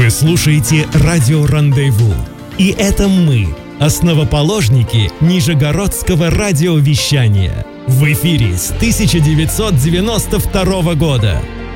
Вы слушаете «Радио Рандеву». И это мы, основоположники Нижегородского радиовещания. В эфире с 1992 года.